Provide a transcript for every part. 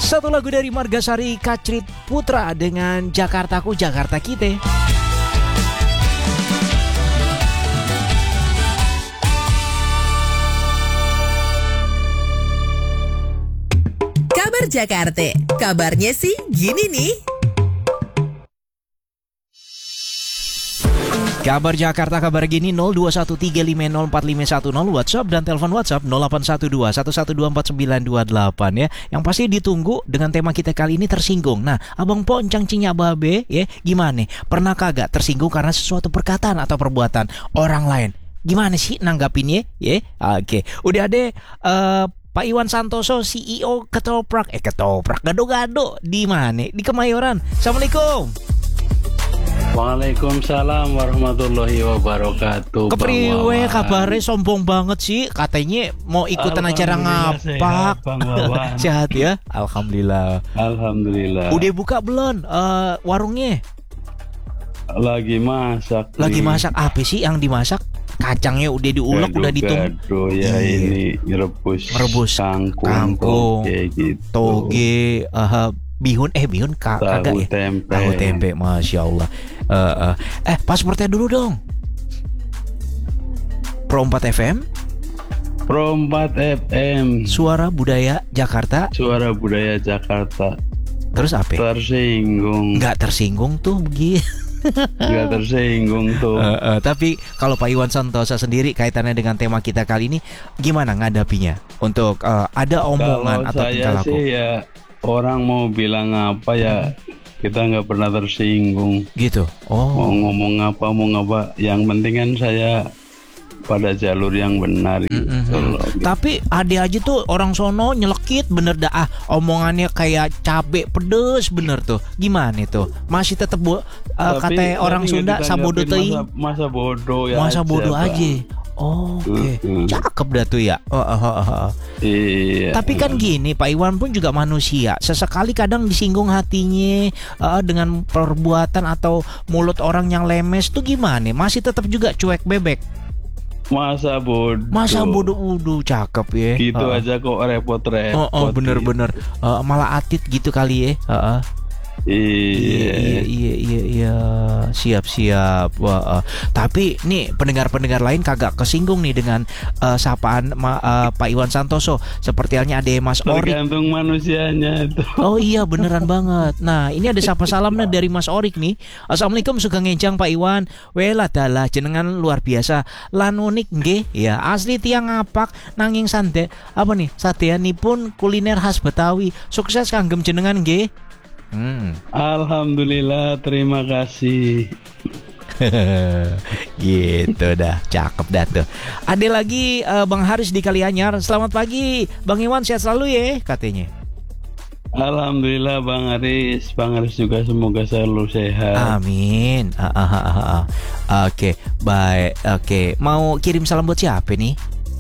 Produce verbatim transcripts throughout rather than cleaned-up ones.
Satu lagu dari Margasari Kacrit Putra dengan Jakartaku Jakarta Kita. Kabar Jakarta, kabarnya sih gini nih. Kabar Jakarta, kabar gini nol dua satu tiga lima nol empat lima satu nol WhatsApp dan telepon WhatsApp nol delapan satu dua satu satu dua empat sembilan dua delapan ya. Yang pasti ditunggu dengan tema kita kali ini tersinggung. Nah, Abang Poncang Cinya Babe ya, gimana? Pernah kagak tersinggung karena sesuatu perkataan atau perbuatan orang lain? Gimana sih nanggapinnya? Ya, oke. Udah ada uh, Pak Iwan Santoso, C E O Ketoprak, eh Ketoprak Gado-Gado di mana? Di Kemayoran. Assalamualaikum. Waalaikumsalam warahmatullahi wabarakatuh. Kepriwe kabarnya sombong banget sih. Katanya mau ikutan acara ngapak. Sehat, sehat ya? Alhamdulillah. Alhamdulillah. Udah buka belum uh, warungnya? Lagi masak. Lagi nih. masak apa sih yang dimasak? Kacangnya udah diulek, udah ditumbuk. Gado ya, ini rebus. Merebus kangkung, kangkung toge gitu. Toge, uh, bihun eh bihun ka- kagak ya? Tempe. Tahu tempe, masya Allah. Uh, uh. Eh pasportnya dulu dong. Pro empat F M. Pro empat F M. Suara Budaya Jakarta. Suara Budaya Jakarta. Terus apa? Tersinggung. Nggak tersinggung tuh begitu. Nggak tersinggung tuh. Uh, uh, tapi kalau Pak Iwan Santosa sendiri kaitannya dengan tema kita kali ini, gimana ngadapinya? Untuk uh, ada omongan Kalau atau tingkah saya laku? sih ya, orang mau bilang apa ya, kita nggak pernah tersinggung. Gitu. Mau Oh. ngomong apa, mau ngapa, yang penting kan saya pada jalur yang benar gitu Mm-mm. loh. Tapi ada aja tuh orang sono nyelekit bener dah ah, omongannya kayak cabe pedes bener tuh. Gimana tuh? Masih tetap bu- uh, Tapi- kata orang tapi Sunda nggak sabodo ditanggapin teuing. masa, masa bodoh ya Masa aja, bodoh Bang. aja. Oh, oke. Mm-mm. Cakep dah tuh ya. Oh, oh, oh, oh. Iya. Tapi kan gini, Pak Iwan pun juga manusia. Sesekali kadang disinggung hatinya uh, dengan perbuatan atau mulut orang yang lemes tuh gimana? Masih tetap juga cuek bebek. Masa bodoh. Masa bodoh-bodoh, cakep ya. Gitu Uh, aja kok repot-repot. Oh, oh bener-bener uh, malah atit gitu kali ya. Uh, uh. Iya iya Iya. iya iya iya. Siap-siap. Wah, uh. Tapi nih pendengar-pendengar lain kagak kesinggung nih dengan uh, sapaan ma, uh, Pak Iwan Santoso. Seperti halnya ada Mas Orik. Tergantung manusianya itu. Oh iya beneran banget. Nah ini ada sapa salamnya dari Mas Orik nih. Assalamualaikum suka ngenjang Pak Iwan. Wela dalah jenengan luar biasa. Lan unik nggih. Ya asli tiang ngapak nanging sante apa nih sadeanipun kuliner khas Betawi. Sukses kanggem jenengan nggih. Hmm. Alhamdulillah, terima kasih. Gitu dah, cakep dah tuh. Ada lagi uh, Bang Haris di Kalianyar. Selamat pagi Bang Iwan, sehat selalu ya katanya. Alhamdulillah Bang Aris, Bang Aris juga semoga selalu sehat. Amin. Ah, ah, ah, ah, ah. Oke, baik. Oke, mau kirim salam buat siapa nih?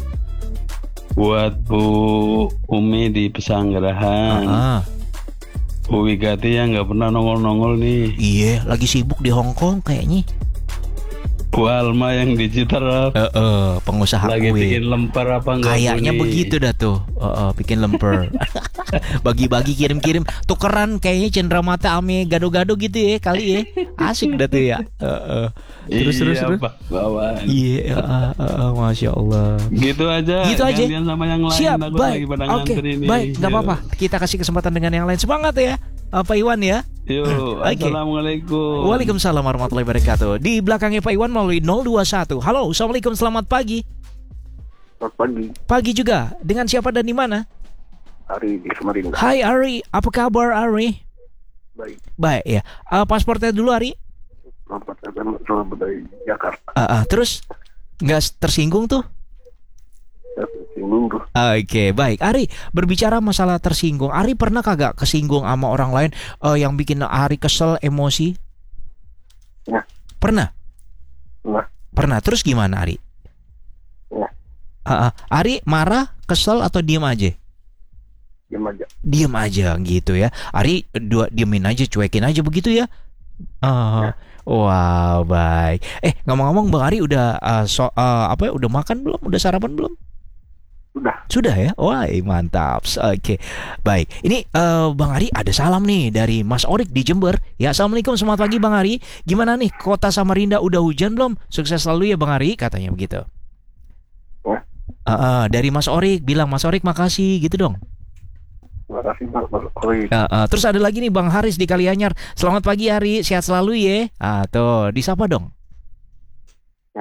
Buat Bu Umi di Pesanggerahan. Ah, ah. Bu Wigati yang nggak pernah nongol-nongol nih. Iya, lagi sibuk di Hong Kong kayaknya. Bu Alma yang di Citerap. Eh, eh, pengusaha Lagi kue. bikin lemper apa enggak? Kayaknya begitu dah tuh. Eh, eh, bikin lemper. Bagi-bagi kirim-kirim tukeran kayaknya Cendramata ame gado-gado gitu ya kali ya. Asik dah tuh ya. Eh, eh. Terus iya, terus terus. Pak, bawaan. Iya, uh, uh, uh, masya Allah. Gitu aja. Gitu aja. Gantian sama yang lain. Siap, Aku baik. lagi pada Oke, ngantri nih. baik, nggak Yuk. apa-apa. Kita kasih kesempatan dengan yang lain. Semangat ya, uh, Pak Iwan ya. Yuk, Oke. Assalamualaikum. Waalaikumsalam warahmatullahi wabarakatuh. Di belakangnya Pak Iwan melalui nol dua satu. Halo, assalamualaikum, selamat pagi. Selamat pagi, Pagi juga. Dengan siapa dan di mana? Ari di Samarinda. Hai Ari, apa kabar Ari? Baik, Baik ya. Uh, pasportnya dulu Ari. selamat datang selamat dari Jakarta. Uh, uh, terus nggak tersinggung tuh? Ya, singgung tuh. Oke, baik. Ari, berbicara masalah tersinggung. Ari pernah kagak kesinggung sama orang lain uh, yang bikin Ari kesel, emosi? Ya. Pernah? Nah, Pernah. Terus gimana Ari? Ya. Uh, uh, Ari marah, kesel atau diem aja? diam aja. Diem aja gitu ya. Ari dua diemin aja, cuekin aja begitu ya. Uh, Ya. Wow, baik. Eh, ngomong-ngomong Bang Ari udah uh, so, uh, apa ya? Udah makan belum? Udah sarapan belum? Sudah. Sudah ya? Wah, mantap. Oke, baik. Ini eh, Bang Ari ada salam nih dari Mas Orik di Jember. Ya, assalamualaikum, selamat pagi Bang Ari. Gimana nih kota Samarinda, udah hujan belum? Sukses selalu ya Bang Ari, katanya begitu. Ya. Uh, uh, dari Mas Orik bilang Mas Orik makasih gitu dong. Terima kasih Mas Orik. Uh, uh, terus ada lagi nih Bang Haris di Kalianyar. Selamat pagi Ari, sehat selalu ya. Ah tuh, disapa dong. Ya.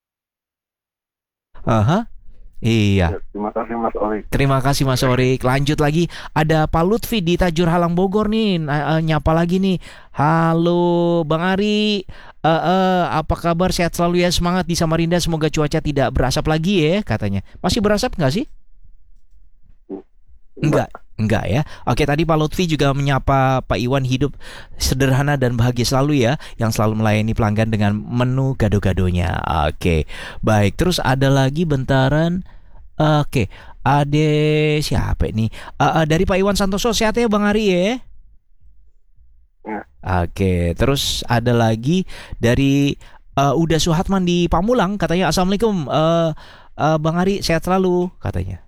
Aha. Iya. Ya, terima kasih Mas Orik. Terima kasih Mas Orik. Lanjut lagi, ada Pak Lutfi di Tajur Halang Bogor nih. Uh, uh, nyapa lagi nih. Halo Bang Ari, uh, uh, apa kabar? Sehat selalu ya, semangat di Samarinda. Semoga cuaca tidak berasap lagi ya, katanya. Masih berasap nggak sih? Enggak, enggak ya. Oke, tadi Pak Lutfi juga menyapa Pak Iwan, hidup sederhana dan bahagia selalu ya, yang selalu melayani pelanggan dengan menu gado-gadonya. Oke, baik. Terus ada lagi bentaran. Oke, ada siapa nih? Uh, uh, dari Pak Iwan Santoso, sehat ya Bang Ari ya? Ya. Oke, terus ada lagi dari uh, Uda Suhatman di Pamulang, katanya assalamualaikum uh, uh, Bang Ari, sehat selalu, katanya.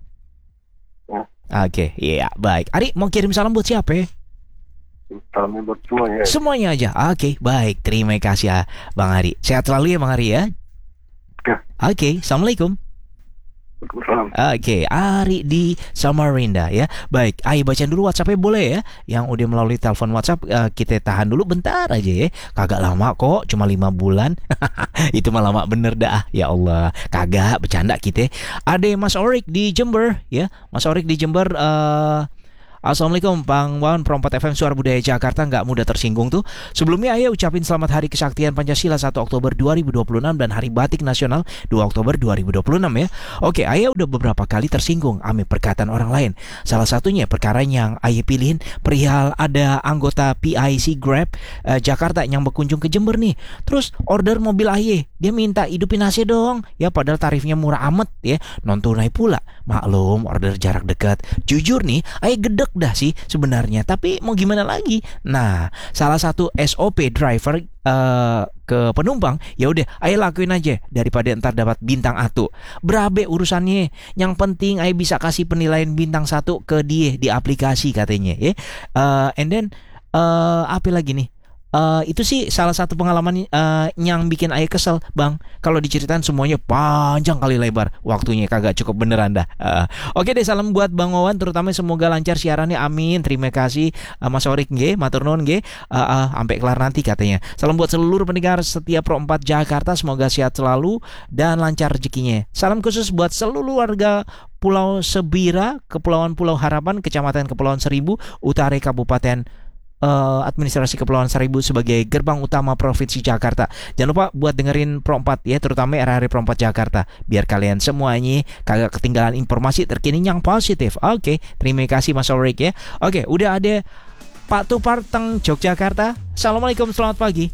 Ya. Oke, iya baik. Ari mau kirim salam buat siapa ya? Salamnya buat semuanya. Semuanya aja. Oke, baik. Terima kasih ya Bang Ari. Sehat selalu ya Bang Ari ya. Ya. Oke, assalamualaikum. Waalaikumsalam. Oke, Ari di Samarinda ya. Baik, ayo bacain dulu WhatsApp-nya boleh ya. Yang udah melalui telepon WhatsApp uh, kita tahan dulu bentar aja ya. Kagak lama kok, cuma lima bulan. Itu mah lama bener dah. Ya Allah, kagak bercanda kita. Ada Mas Orik di Jember ya. Mas Orik di Jember uh, Assalamualaikum Bang Wawan, Perompat F M Suara Budaya Jakarta, nggak mudah tersinggung tuh. Sebelumnya Ayah ucapin selamat Hari Kesaktian Pancasila satu Oktober dua ribu dua puluh enam dan Hari Batik Nasional dua Oktober dua ribu dua puluh enam ya. Oke, Ayah udah beberapa kali tersinggung ame perkataan orang lain. Salah satunya perkara yang Ayah pilihin perihal ada anggota P I C Grab eh, Jakarta yang berkunjung ke Jember nih. Terus order mobil Ayah, dia minta hidupin A C dong. Ya padahal tarifnya murah amat ya, non tunai pula. Maklum order jarak dekat. Jujur nih, Ayah gedek dah sih sebenarnya, tapi mau gimana lagi. Nah, salah satu S O P driver uh, ke penumpang, ya udah ayo lakuin aja daripada ntar dapat bintang atu. Berabe urusannya, yang penting ayo bisa kasih penilaian bintang satu ke dia di aplikasi katanya ya. Uh, and then uh, apa lagi nih? Uh, itu sih salah satu pengalaman uh, yang bikin Ayah kesel Bang. Kalau diceritain semuanya panjang kali lebar, waktunya kagak cukup beneran dah. uh, Oke deh, salam buat Bang Wawan, terutama semoga lancar siarannya, amin. Terima kasih uh, Mas Orik nge, matur nuwun nge, uh, uh, sampai kelar nanti katanya. Salam buat seluruh pendengar setia Pro empat Jakarta, semoga sehat selalu dan lancar rezekinya. Salam khusus buat seluruh warga Pulau Sebira, Kepulauan Pulau Harapan, Kecamatan Kepulauan Seribu, Utara Kabupaten Uh, Administrasi Kepulauan Seribu sebagai gerbang utama Provinsi Jakarta. Jangan lupa buat dengerin Pro empat ya, terutama R H Pro empat Jakarta, biar kalian semuanya kagak ketinggalan informasi terkini yang positif. Oke, terima kasih Mas Ulrik ya. Oke, udah ada Pak Tupar Teng Yogyakarta. Assalamualaikum, selamat pagi.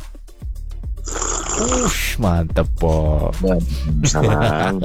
Ush, mantep po. Salam.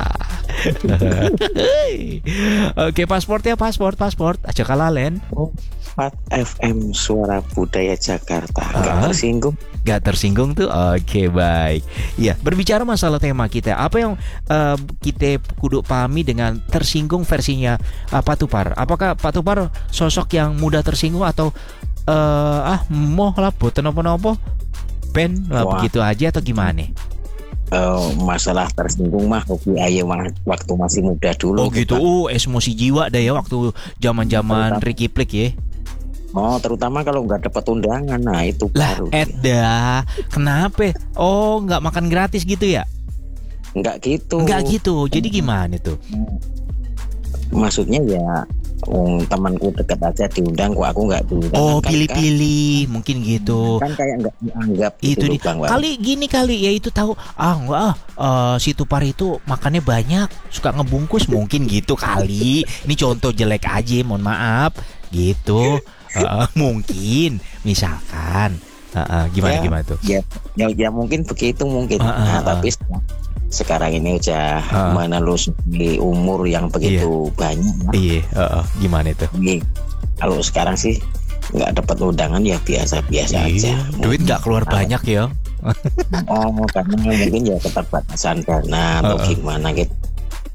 Oke, pasportnya pasport pasport aja kalalen. empat F M Suara Budaya Jakarta. Gak Ah. tersinggung. Gak tersinggung tuh. Oke, baik. Ya, berbicara masalah tema kita, apa yang uh, kita kudu pahami dengan tersinggung versinya uh, Pak Tupar? Apakah Pak Tupar sosok yang mudah tersinggung atau uh, ah moh lah boten apa-apa pen lah Wah. begitu aja atau gimana? Uh, masalah tersinggung mah hobi Ayah waktu masih muda dulu. Oh gitu. Oh, emosi jiwa dah ya waktu zaman-zaman Ricky Plik ya. Oh, terutama kalau nggak dapat undangan, nah itu Lah, baru. Edda, kenapa? Oh, nggak makan gratis gitu ya? Nggak gitu. Nggak gitu. Jadi gimana tuh? Maksudnya ya, um, temanku dekat aja diundang, kok aku nggak diundang. Oh, Kan- pilih-pilih, mungkin gitu. Kan, kan kayak nggak dianggap Itu gitu, di, Bang Wan. kali gini kali ya itu tahu ah enggak ah eh, si Tupar itu makannya banyak, suka ngebungkus mungkin gitu kali. Ini contoh jelek aja, mohon maaf gitu. Eh, mungkin misalkan eh, eh, gimana Ya. gimana tuh? Ya, ya, ya mungkin begitu mungkin. Ah, ah, nah, ah. tapi sekarang- sekarang ini udah Ah. menelusuri umur yang begitu banyak. ya. Iya, eh, eh, gimana itu? Ini kalau sekarang sih nggak dapat undangan ya biasa-biasa aja. Iya, duit nggak keluar banyak ya. Oh, karena mungkin ya keterbatasan dana atau Uh-uh. gimana gitu.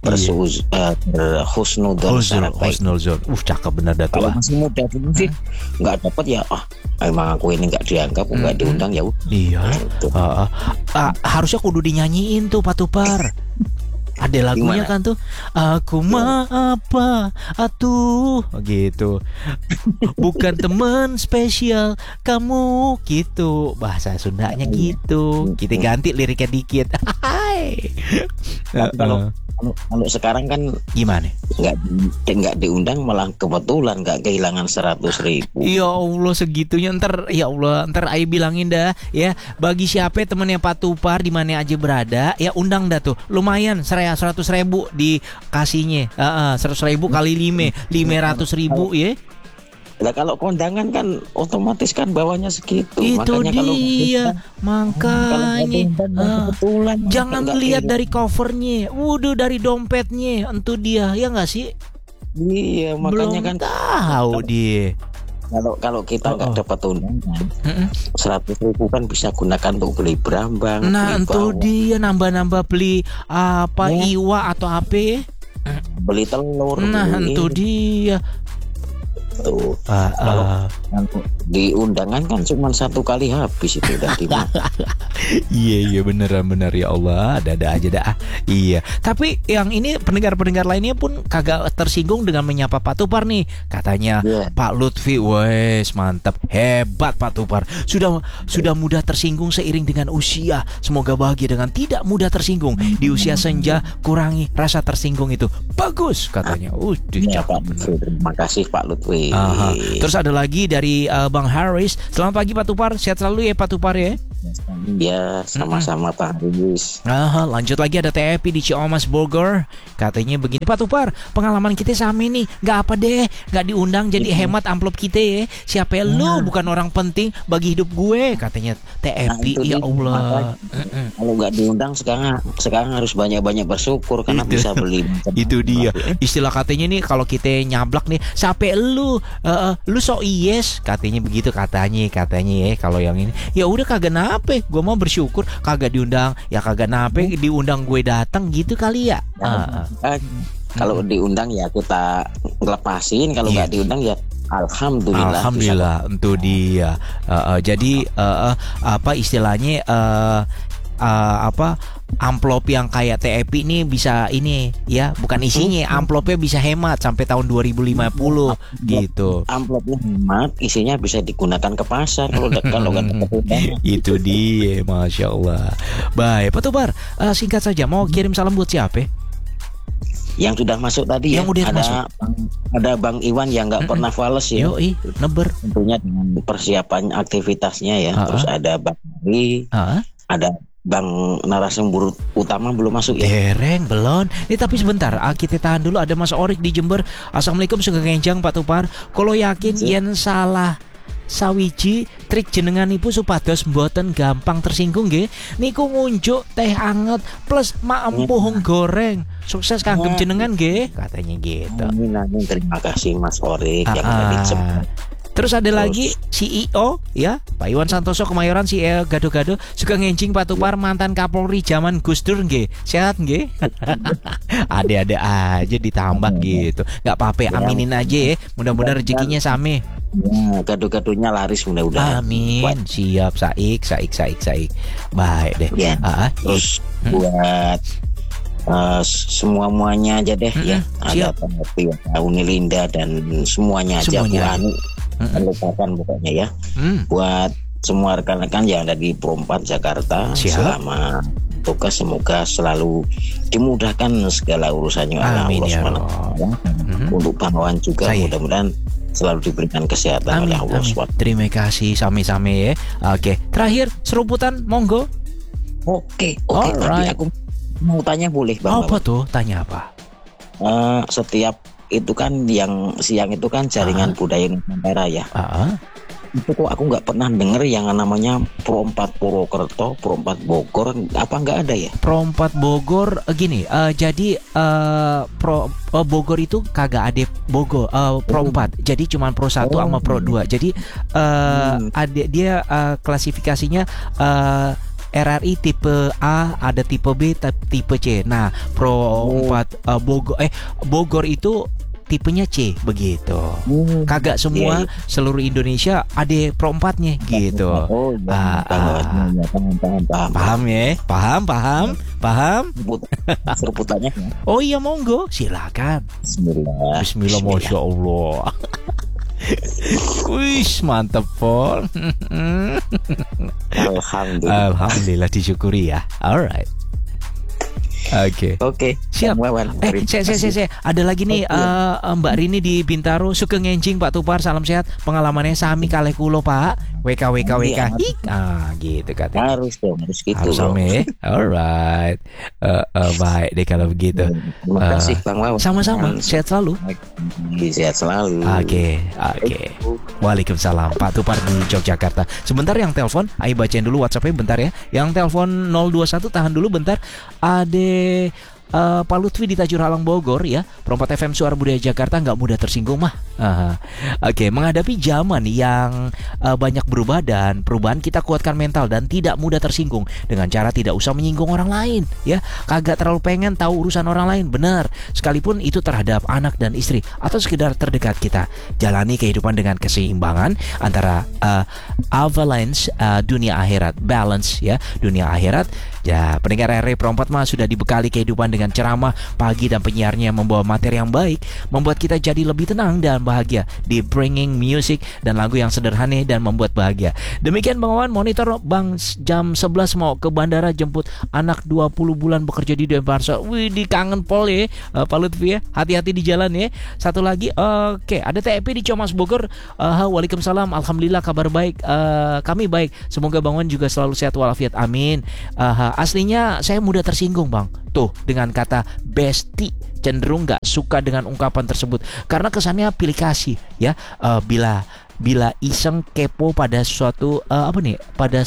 bersus uh, berhusnudon secara baik. Husnuzon. Uh, cakep bener dah tuh. Kalau masih muda dulu sih nggak dapat ya, ah emang aku ini nggak dianggap, nggak Hmm. diundang ya udah. Iya. Gitu. Ah, ah. Ah, harusnya kudu dinyanyiin tuh Pak Tupar. Ada lagunya Gimana? kan tuh, aku mah apa atuh gitu, bukan teman spesial kamu gitu, bahasa Sundanya gitu. Kita ganti liriknya dikit. Hai. Tapi kalau kalau, kalau sekarang kan Gimana? nggak di- nggak diundang, malah kebetulan nggak kehilangan seratus ribu. Ya Allah segitunya, ntar ya Allah ntar Ayo bilangin dah ya, bagi siapa temennya Pak Tupar di mana aja berada ya, undang dah tuh, lumayan seraya seratus ribu dikasihnya, uh, seratus ribu kali lima lima ratus ribu ya. Nah, kalau kondangan kan otomatis kan bawahnya segitu. Itu Makanya kalau dia kalau makanya nggak ah, kebetulan jangan nggak lihat kehilangan. dari covernya, wuduh dari dompetnya, entu dia ya nggak sih, Iya, makanya belum kan tahu dia. kalau kalau kita nggak Oh, oh. dapat undangan, Mm-mm. seratus ribu kan bisa gunakan untuk beli berambang, Nah beli itu bawang, dia nambah-nambah beli apa Ya. iwa atau apa ya. beli telur. Nah beli itu ini, dia. tuh. Ah, Kalau ah. nanti di undangan kan cuma satu kali habis itu udah dimakan. Iya iya beneran bener ya Allah, ada-ada aja dah. Iya. Tapi yang ini pendengar-pendengar lainnya pun kagak tersinggung dengan menyapa Pak Tupar nih. Katanya Iya. Pak Lutfi, wes mantap, hebat Pak Tupar. Sudah sudah mudah tersinggung seiring dengan usia. Semoga bahagia dengan tidak mudah tersinggung di usia senja. Kurangi rasa tersinggung itu. Bagus katanya. Uh, Ya, cakep Pak bener. Lutfi, terima kasih Pak Lutfi. Aha. Terus ada lagi dari uh, Bang Haris. Selamat pagi Pak Tupar, sehat selalu ya Pak Tupar ya. Ya, sama-sama Pak Haris. Aha, lanjut lagi ada T E P di Ciomas Bogor. Katanya begini, Pak Tupar, pengalaman kita sama nih, nggak apa deh, nggak diundang jadi hemat amplop kita ya. Siapa lu bukan orang penting bagi hidup gue, katanya T E P. Nah, itu Ya dia. Allah. Makanya, Mm-mm. kalau nggak diundang sekarang sekarang harus banyak-banyak bersyukur karena Itu- bisa beli macam- Itu dia istilah katanya nih, kalau kita nyablak nih, siapa lu, Eh, eh, lu so yes, katanya begitu katanya katanya ya. Kalau yang ini, ya udah kagak nape, gue mau bersyukur kagak diundang, ya kagak nape diundang gue datang gitu kali ya. Ah, ah. Kan, kalau diundang ya kita lepasin, kalau Iya. nggak diundang ya alhamdulillah. Alhamdulillah, itu dia. Uh, uh, jadi uh, uh, apa istilahnya uh, uh, apa amplop yang kayak T E P ini bisa ini ya, bukan isinya, amplopnya bisa hemat sampai tahun dua ribu lima puluh gitu. Bisa, amplopnya hemat, isinya bisa digunakan ke pasar kalau udah- kalau nggak dapat undangan. Itu dia, masya Allah. Baik, Pak Tupar, uh, singkat saja mau kirim salam buat siapa? Yang sudah masuk tadi Yang ya, udah ada masuk. Bang, ada Bang Iwan yang nggak pernah fales ya. Yoi, neber. Tentunya dengan persiapan aktivitasnya ya. Ah, Terus ada Bang Ari, Ah, ada Bang narasumber utama belum masuk ya. dereng belum. Ini tapi sebentar, ah, kita tahan dulu. Ada Mas Orik di Jember. Assalamualaikum sugeng kenjang Pak Tupar. Kalau yakin yen salah sawiji trik jenengan ibu supados mboten gampang tersinggung nggih. Niku ngunjuk teh anget plus mak empuh goreng. Sukses kagem jenengan nggih, katanya gitu. Amin, amin. Terima kasih Mas Orik yang Ah, tadi ah. sempat. Terus ada Terus. lagi C E O ya, Pak Iwan Santoso Kemayoran, C E O Gado-Gado, suka ngencing Pak Tupar, mantan Kapolri zaman Gus Dur nggih. Sehat nggih? Ada-ada aja ditambah gitu. Nggak apa-apa, aminin aja ya. Mudah-mudahan rezekinya same. Ya, gado-gadonya laris mudah-mudahan. Amin. Siap, saik, saik, saik, saik. Baik deh. Ya. Ah, ah. Terus Hmm. buat uh, semua muanya aja deh ya. Mm-mm, Ada siap. Pak Unilinda dan semuanya aja. Semuanya. Bu Ani, Mm-mm. lupakan pokoknya ya. Hmm. Buat semua rekan-rekan yang ada di Pro empat Jakarta, Siap. selama tugas semoga selalu dimudahkan segala urusannya oleh Amin Allah ya Subhanahu wa Rabb. taala. Mhm. Untuk bawahan juga Saya. mudah-mudahan selalu diberikan kesehatan Amin, oleh Allah amin. Subhanahu wa taala. Terima kasih same-same ya. Oke, terakhir seruputan monggo. Oke, oke. Tapi Alright. aku mau tanya boleh Bang? Apa tuh? Tanya apa? Eh, setiap itu kan yang siang itu kan jaringan budaya Nusantara ya. Ah, Itu kok aku nggak pernah denger yang namanya Pro empat Purwokerto, Pro empat Bogor, apa nggak ada ya? Pro empat Bogor eh, gini, eh, jadi eh, Pro eh, Bogor itu kagak ada Bogor eh, Pro empat. Jadi cuman Pro satu Oh. sama Pro dua. Jadi eh, Hmm. ada dia eh, klasifikasinya eh, R R I tipe A, ada tipe B, tipe C. Nah, Pro empat uh, Bogor eh Bogor itu tipenya C begitu. Hmm. Kagak semua Iya, iya. seluruh Indonesia ada Pro empatnya gitu. Oh, iya. Ah, Paham, ah. iya, paham, paham, paham. Paham ya? Paham, paham, paham. Seruput- Seruputannya ya. Oh iya monggo, silakan. Bismillah. Bismillah, masya Allah. Wih, mantep Pol. Alhamdulillah. Alhamdulillah, disyukuri ya. Alright. Oke. Oke, Siap. Bang Wawan. Eh, Terima saya, saya, saya, kasih. saya, ada lagi nih Oke. eh, eh, Mbak Rini di Bintaro, suka ngencing Pak Tupar, salam sehat. Pengalamannya sami kalih kulo Pak. W K W K W K. Iya. Hik. Ah, gitu katanya. Harus dong, harus gitu. Harus dong. sama ya. Alright. Eh, eh, baik deh kalau begitu. Terima Eh, kasih Bang Wawan. Sama-sama, sehat selalu. Sehat selalu. Oke, oke. Waalaikumsalam Pak Tupar di Yogyakarta. Sebentar yang telepon, ayo bacain dulu WhatsApp-nya bentar ya. Yang telepon nol dua satu tahan dulu bentar. Ade Uh, Pak Lutfi di Tajur Halang Bogor ya, Perempat F M Suara Budaya Jakarta, nggak mudah tersinggung mah. Aha. Oke, menghadapi zaman yang uh, banyak berubah dan perubahan, kita kuatkan mental dan tidak mudah tersinggung dengan cara tidak usah menyinggung orang lain ya. Kagak terlalu pengen tahu urusan orang lain, benar. Sekalipun itu terhadap anak dan istri atau sekedar terdekat kita. Jalani kehidupan dengan keseimbangan antara uh, avalanche uh, dunia akhirat, balance ya, dunia akhirat. Ya, pendengar R R I Perempat mah sudah dibekali kehidupan dengan ceramah pagi dan penyiarnya membawa materi yang baik, membuat kita jadi lebih tenang dan bahagia di bringing music dan lagu yang sederhana dan membuat bahagia. Demikian Bang Wawan, monitor Bang jam sebelas mau ke bandara jemput anak dua puluh bulan bekerja di Denpasar. Wih, di kangen Pol ya, uh, Pak Lutfi ya. Hati-hati di jalan ya. Satu lagi, oke, okay, ada T E P di Comas Bogor. Uh, Waalaikumsalam, alhamdulillah kabar baik. Uh, kami baik. Semoga Bang Wawan juga selalu sehat walafiat. Amin. Uh, aslinya saya mudah tersinggung Bang. Tuh, dengan kata bestie, cenderung gak suka dengan ungkapan tersebut karena kesannya pilih kasih ya. Uh, bila bila iseng kepo pada suatu uh, apa nih pada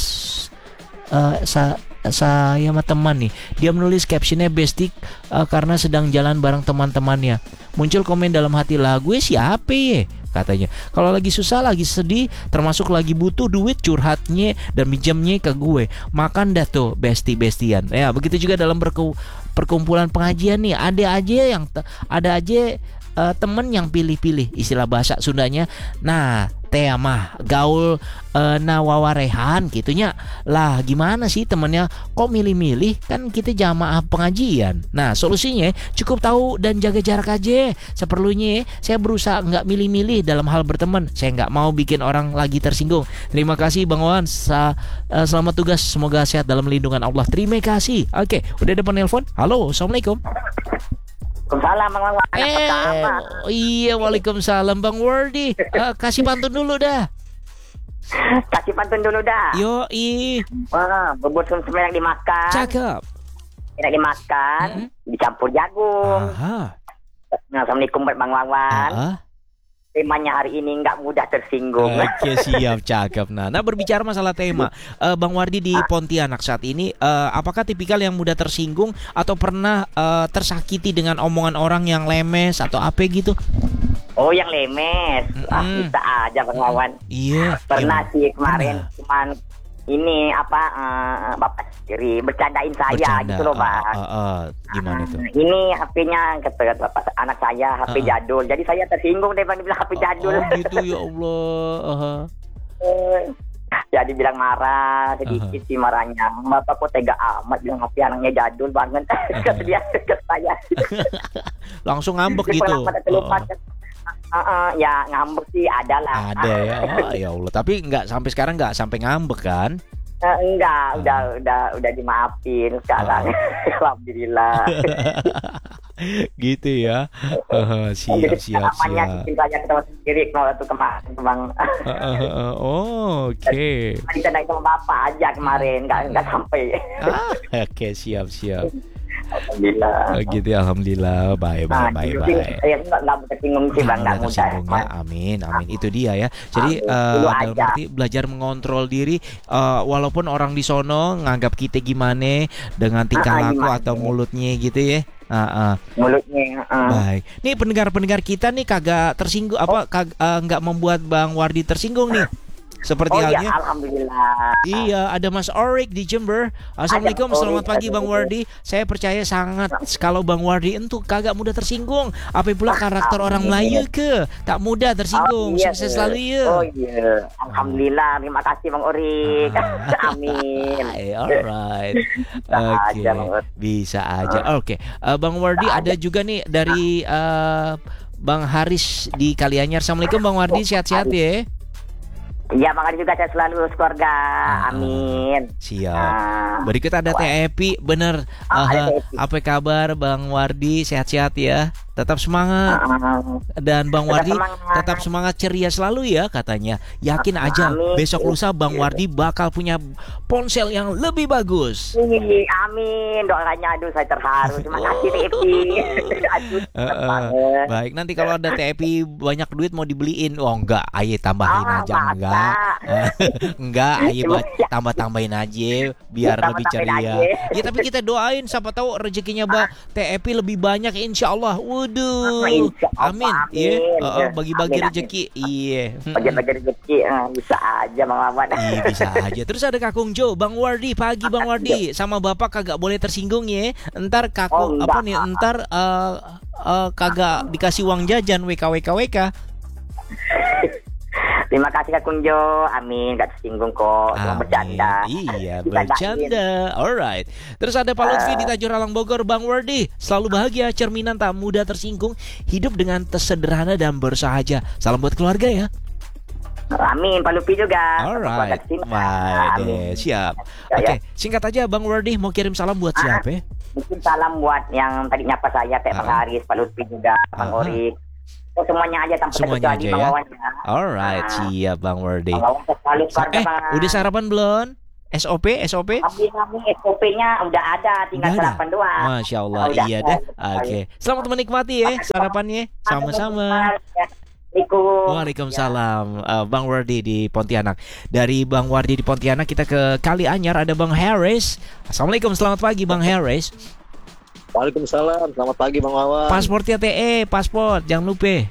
uh, sa saya sama teman nih, dia menulis captionnya bestie uh, karena sedang jalan bareng teman-temannya. Muncul komen dalam hati, lah gue siapa ya katanya. Kalau lagi susah, lagi sedih, termasuk lagi butuh duit, curhatnya dan minjemnya ke gue. Makan dah tuh bestie-bestian. Ya, begitu juga dalam berku, perkumpulan pengajian nih, ada aja yang ada aja uh, temen yang pilih-pilih, istilah bahasa Sundanya. Nah, teh mah gaul uh, nawawarehan gitunya. Lah gimana sih temennya kok milih-milih, kan kita jamaah pengajian. Nah, solusinya cukup tahu dan jaga jarak aja. Seperlunya saya berusaha nggak milih-milih dalam hal berteman. Saya nggak mau bikin orang lagi tersinggung. Terima kasih Bang Wawan. Sa- uh, selamat tugas, semoga sehat dalam lindungan Allah. Terima kasih. Oke, udah ada penelpon. Halo, assalamualaikum. Waalaikumsalam Bang Wawan. Apa Eh, kabar? iya, waalaikumsalam Bang Wardi. Uh, kasih pantun dulu dah. Kasih pantun dulu dah. Yo, i, Wah, bubur sumsum enak dimakan. cakep. Enak dimakan, dicampur jagung. Aha. Nah, Assalamualaikum buat Bang Wawan. Ah. Temanya hari ini nggak mudah tersinggung. Oke, siap, cakep. Nah, nah berbicara masalah tema, eh, Bang Wardi di Pontianak saat ini, eh, apakah tipikal yang mudah tersinggung atau pernah eh, tersakiti dengan omongan orang yang lemes atau apa gitu? Oh, yang lemes. Ah, Mm-mm. bisa aja Bang Wawan. Iya. Pernah em- sih kemarin, pernah. cuman ini apa eh, Bapak sendiri bercandain saya Bercanda. gitu loh, Bang. Ah, ah, ah. Gimana itu? Nah, ini H P-nya kata kata bapak anak saya H P Ah. jadul. Jadi saya tersinggung deh Bang dibilang H P jadul. Oh, gitu ya Allah. Aha. Jadi bilang marah sedikit Aha. sih marahnya. Bapak kok tega amat bilang H P anaknya jadul banget. Kata dia ke saya. Langsung ngambek Dia gitu. pernah pada terlupa. Oh, Ah, ah, ya ngambek sih ada lah. ada ya. Oh, ya Allah. Tapi nggak sampai sekarang nggak sampai ngambek kan? Eh, enggak, udah udah udah dimaafin sekarang. Alhamdulillah. Gitu ya. Uh, siap, Jadi siap, namanya siap. bikin saya ketemu sendiri kalau waktu kemarin Bang. Uh, uh, uh, uh, oh, oke. Tadi saya sama bapak aja kemarin, nggak nggak sampai. Ah, oke, siap, siap. Alhamdulillah. Oh, gitu ya, alhamdulillah. Baik, Nah, baik, baik, dulu sih baik. saya nggak nggak tersinggung sih Bang, nggak Mudah mudah. tersinggung ya. Amin, amin. Itu dia ya. Jadi Amin. eh, Dulu dalam aja. arti belajar mengontrol diri, eh, walaupun orang di sono nganggap kita gimana dengan tingkah Ah, laku gimana. atau mulutnya gitu ya. Ah, ah. Mulutnya. ah. Baik. Nih pendengar-pendengar kita nih kagak tersinggung apa kag, eh, nggak membuat Bang Wardi tersinggung nih. Seperti Oh halnya ya, alhamdulillah. iya, ada Mas Orik di Jember. Assalamualaikum, Ada Mas selamat Orik, pagi aduh. Bang Wardi. Saya percaya sangat kalau Bang Wardi itu kagak mudah tersinggung. Apa pula karakter orang Melayu ke? Tak mudah tersinggung. Oh, iya, Sukses iya. selalu ya. Oh iya, alhamdulillah. Terima kasih Bang Orik. Amin. Hai, alright. Bisa Oke, aja, Bang Wardi. bisa aja. Oke, Eh, Bang Wardi ada juga nih dari eh, Bang Haris di Kalianyar. Assalamualaikum Bang Wardi, sehat-sehat ya. Iya, Bang Haris juga saya selalu keluarga. Ah, Amin. Siap. Ah. Berikut ada Teh Epi, bener. Ah, Aha, ada Teh Epi. apa kabar Bang Wardi? Sehat-sehat ya. Tetap semangat. Ah. Dan Bang Tetap Wardi semangat. tetap semangat ceria selalu ya katanya. Yakin aja Amin. besok lusa Bang Wardi bakal punya ponsel yang lebih bagus. Ih, amin, doanya aduh saya terharu. Terima kasih Teh Epi. Aduh, Eh, senang eh. banget. Baik, nanti kalau ada T P banyak duit mau dibeliin. Oh enggak, aye tambahin Ah, aja masa? enggak. enggak, aye ba- tambah-tambahin aja biar Ya, lebih tambah-tambahin ceria. aja. Ya tapi kita doain siapa tahu rezekinya Ba T P lebih banyak insya Allah. Waduh. Insya Allah, Amin. amin. Iya, Heeh, bagi-bagi Amin, amin. rezeki. Iya. Bagi-bagi rezeki eh, bisa aja Bang Mamat. Iya bisa aja. Terus ada Kakung Jo, Bang Wardi, pagi Bang Wardi. Sama Bapak kagak boleh tersinggung ya. Entar Kakung Oh, apa enggak. nih? Entar eh, eh, kagak dikasih uang jajan W K W K W K. Terima kasih Kak Kunjo. Amin, gak tersinggung kok. Cuma Amin. bercanda. Iya, Ditandain. bercanda. Alright. Terus ada Pak Lutfi di Tajur Alang Bogor, Bang Wardi. Selalu bahagia, cerminan tak mudah tersinggung, hidup dengan sederhana dan bersahaja. Salam buat keluarga ya. Amin, Pak Lupi juga. Alright. Keluarga Cina. Baik Amin. deh, siap. Ya, Oke, ya. singkat aja Bang Wardi mau kirim salam buat Ah. siapa ya? Mungkin salam buat yang tadi nyapa saya, Teh Bang Ah. Haris, Pak Lutfi juga, Bang Ah. Orik. Oh, semuanya aja tanpa Semuanya terkecuali aja Bang ya. Wawan ya. Alright, Ah. siap Bang Wardi. Bang Wawan selalu keluarga Eh, Bang. udah sarapan belum? S O P, S O P? Kami kami S O P-nya udah ada, tinggal Udah ada? sarapan doang. Masya Allah, Udah iya ada. dah. Oke, selamat menikmati ya sarapannya. Sama-sama. Assalamualaikum. Waalaikumsalam. Uh, Bang Wardi di Pontianak. Dari Bang Wardi di Pontianak kita ke Kalianyar ada Bang Harris. Assalamualaikum, selamat pagi Bang Harris. Waalaikumsalam, selamat pagi Bang Wawan. Pasportnya T E, paspor jangan lupa.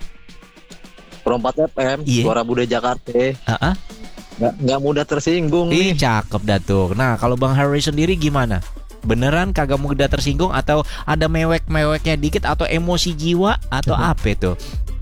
Perempat F M, Iya. suara Buddha Jakarta. Heeh. Nggak, nggak mudah tersinggung Ih, nih. cakep dah tuh. Nah, kalau Bang Harris sendiri gimana? Beneran kagak mudah tersinggung atau ada mewek-meweknya dikit atau emosi jiwa atau apa itu?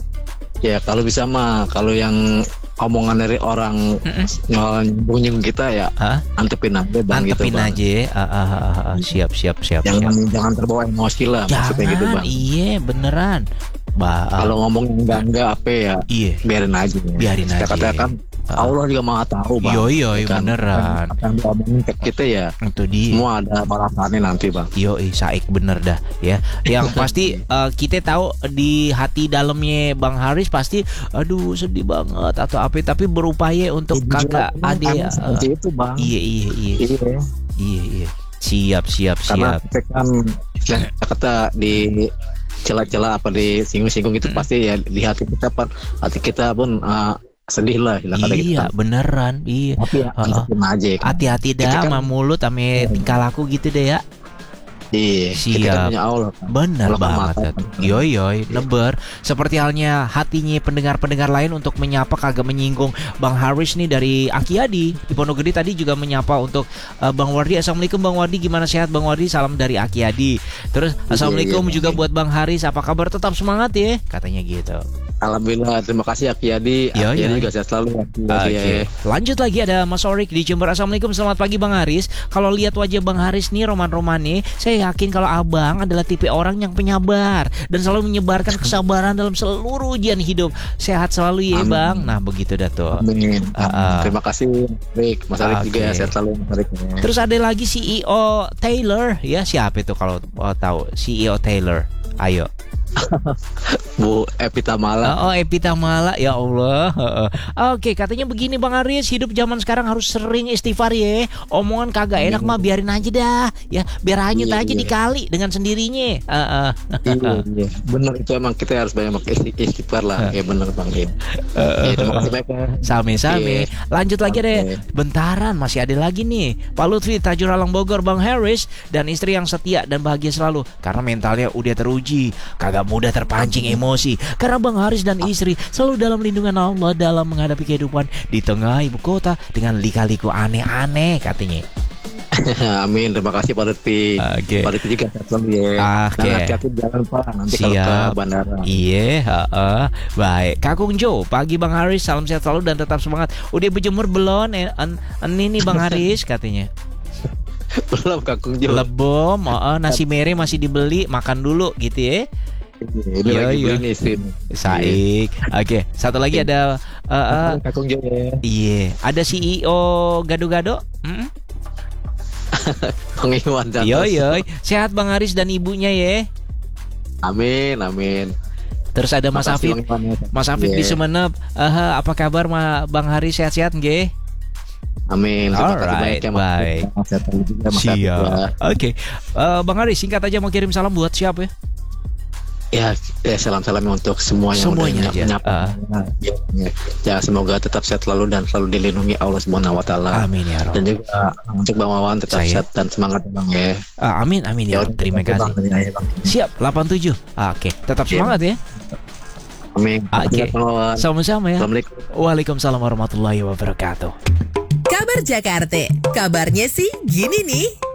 Ya kalau bisa mah, kalau yang omongan dari orang nyinggung kita ya Hah? antepin aja Bang, Antepin gitu Bang. aja. Ah, ah, ah, ah, ah. Siap, siap, siap. Jangan siap. jangan terbawa emosi lah maksudnya gitu Jangan, Bang. iya beneran. Ba, ah, Kalau ngomong enggak enggak apa ya, iya. biarin aja. Biarin Kita aja. katakan Ah. Allah juga maha tahu Bang. Yo yo Ya kan? beneran. Apa yang diomongin ke kita ya Itu dia. semua ada balasannya nanti Bang. Yo, Saik bener dah ya. Yang pasti eh, kita tahu di hati dalamnya Bang Haris pasti, aduh sedih banget atau apa, tapi berupaya untuk Jujur kagak aja, ada. Bang, seperti eh, itu Bang. Iya iya iya Iya. iya iya. Siap siap Karena siap. kita kan yang kata di celah-celah apa di singgung-singgung itu pasti ya di hati kita pun hati kita pun uh, sedih lah bila kata kita. Iya beneran iya. Tapi ya Heeh. antepin aja kan. Hati-hati Kita dah kan- sama mulut sama tingkah laku gitu deh ya. Iya, kita Siap. kan punya Allah kan. Benar Allah kan banget mata, ya. kan. Yoi yoi neber. Seperti halnya hatinya pendengar-pendengar lain untuk menyapa kagak menyinggung Bang Haris nih dari Akiadi di Pondok Gede tadi juga menyapa untuk uh, Bang Wardi. Assalamualaikum Bang Wardi, gimana sehat Bang Wardi? Salam dari Akiadi. Terus assalamualaikum iya, juga iya. buat Bang Haris. Apa kabar? Tetap semangat ya katanya gitu. Alhamdulillah, terima kasih Akiadi. Iya, Akiadi iya. juga sehat selalu. Oke, Akiadi. lanjut lagi ada Mas Orik di Jember. Assalamualaikum, selamat pagi Bang Haris. Kalau lihat wajah Bang Haris nih roman-roman nih, saya yakin kalau Abang adalah tipe orang yang penyabar dan selalu menyebarkan kesabaran dalam seluruh ujian hidup. Sehat selalu ya Amin. Bang. Nah begitu dah tuh. Amin. Ah, ah. Terima kasih Rick, Mas Arik Oke. juga sehat selalu Mas Arik. Terus ada lagi C E O Taylor ya, siapa itu kalau oh, tahu C E O Taylor? Ayo. Bu Epita Mala. Oh, Epi Tamala, ya Allah. Heeh. Oke, katanya begini Bang Haris, hidup zaman sekarang harus sering istighfar ya. Omongan kagak enak mah biarin aja dah. Ya, biar hanyut Iya, aja iya. dikali dengan sendirinya. Heeh. Iya, iya. Bener itu emang kita harus banyak pakai isti- istighfar lah. Ya bener Bang. Iya. Iya, terima kasih banyak ya. Same-same. Iya. Lanjut lagi deh. Oke. Bentaran, masih ada lagi nih. Pak Lutfi Tajur Alang Bogor, Bang Haris dan istri yang setia dan bahagia selalu karena mentalnya udah teruji. Kagak nggak mudah terpancing emosi. Karena Bang Haris dan istri selalu dalam lindungan Allah dalam menghadapi kehidupan di tengah ibu kota dengan lika-liku aneh-aneh katanya. Amin, terima kasih Pak Lutfi. Oke. Pak Lutfi juga sehat selalu ya. Oke. Dan hati-hati jalan Pak, nanti kalau ke Siap. bandara. Iya, heeh. Baik. Kakung Jo, pagi Bang Haris, salam sehat selalu dan tetap semangat. Udah berjemur belum? Eh, en, en ini Bang Haris katanya. Belum Kakung Jo. Lebom, heeh, nasi mere masih dibeli, makan dulu gitu ya. Ini Iya, lagi iya. beli nih istri. Saik. Oke, satu lagi ada eh, eh, Kakung Jo ya. iya, ada C E O Gado-Gado. Mm? Bang Iwan Santos. Yo yo, sehat Bang Haris dan ibunya ya. Amin, amin. Terus ada Mas Makasih, Afid. Bang Iwan, ya. Mas Afid di Iya. Sumeneb. Eh, apa kabar Ma, Bang Haris, sehat-sehat nggih? Amin. Terima kasih Alright, banyak ya, Mas. baik. Sehat selalu juga, Mas Afid, ya. Siap. Oke. Eh, Bang Haris, singkat aja mau kirim salam buat siapa ya? Ya, ya salam-salam untuk semua yang Semuanya udah aja. menyapa. Ya, ya. Ya, semoga tetap sehat selalu dan selalu dilindungi Allah Subhanahu wa taala. Amin ya Dan Rob. juga untuk Bang Wawan tetap Saya. sehat dan semangat Bang ya. Ah, amin amin ya Rob. Terima kasih. Siap, delapan tujuh. Oke, tetap semangat ya. Amin. Oke. Bang Wawan. Sama-sama ya. Assalamualaikum. Waalaikumsalam warahmatullahi wabarakatuh. Kabar Jakarta. Kabarnya sih gini nih.